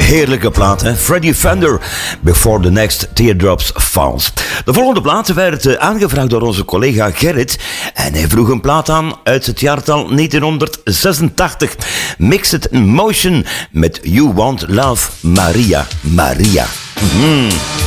heerlijke plaat, hè? Freddie Fender, Before the Next Teardrops Falls. De volgende plaat werd aangevraagd door onze collega Gerrit. En hij vroeg een plaat aan uit het jaartal 1986. Mixed Motion met You Want Love, Maria. Maria.